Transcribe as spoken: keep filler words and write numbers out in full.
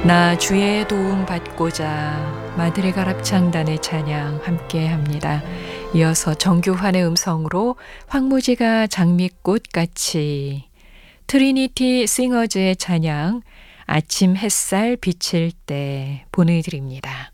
나 주의 도움 받고자 마드레 가랍창단의 찬양 함께 합니다. 이어서 정규환의 음성으로 황무지가 장미꽃같이, 트리니티 싱어즈의 찬양 아침 햇살 비칠 때 보내드립니다.